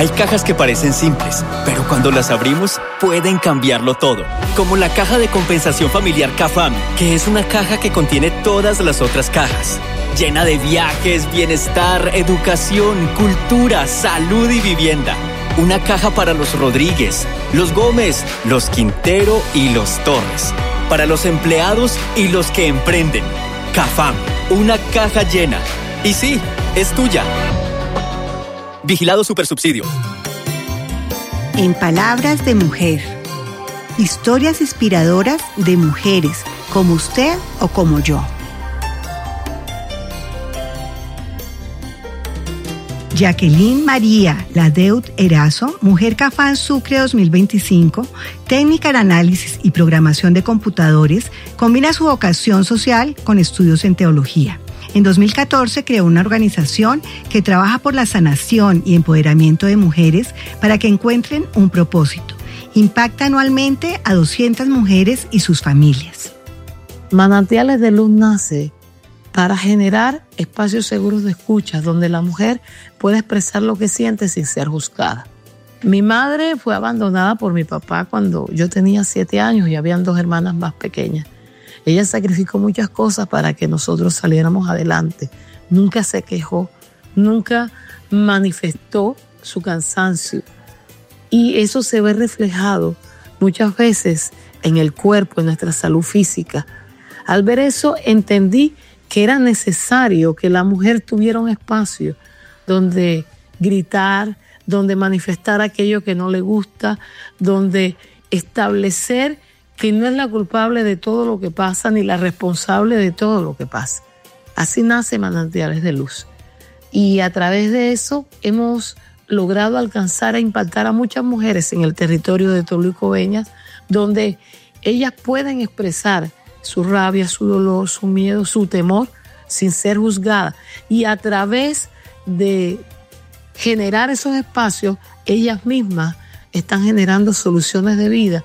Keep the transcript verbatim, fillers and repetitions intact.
Hay cajas que parecen simples, pero cuando las abrimos pueden cambiarlo todo. Como la caja de compensación familiar CAFAM, que es una caja que contiene todas las otras cajas. Llena de viajes, bienestar, educación, cultura, salud y vivienda. Una caja para los Rodríguez, los Gómez, los Quintero y los Torres. Para los empleados y los que emprenden. CAFAM, una caja llena. Y sí, es tuya. Vigilado Supersubsidio. En palabras de mujer. Historias inspiradoras de mujeres, como usted o como yo. Jacqueline María Ladeut Erazo, Mujer CAFAM Sucre dos mil veinticinco, técnica en análisis y programación de computadores, combina su vocación social con estudios en teología. En dos mil catorce creó una organización que trabaja por la sanación y empoderamiento de mujeres para que encuentren un propósito. Impacta anualmente a doscientas mujeres y sus familias. Manantiales de Luz nace para generar espacios seguros de escucha donde la mujer pueda expresar lo que siente sin ser juzgada. Mi madre fue abandonada por mi papá cuando yo tenía siete años y habían dos hermanas más pequeñas. Ella sacrificó muchas cosas para que nosotros saliéramos adelante. Nunca se quejó, nunca manifestó su cansancio. Y eso se ve reflejado muchas veces en el cuerpo, en nuestra salud física. Al ver eso, entendí que era necesario que la mujer tuviera un espacio donde gritar, donde manifestar aquello que no le gusta, donde establecer que no es la culpable de todo lo que pasa ni la responsable de todo lo que pasa. Así nace Manantiales de Luz. Y a través de eso hemos logrado alcanzar a impactar a muchas mujeres en el territorio de Tolú y Coveñas, donde ellas pueden expresar su rabia, su dolor, su miedo, su temor, sin ser juzgadas. Y a través de generar esos espacios, ellas mismas están generando soluciones de vida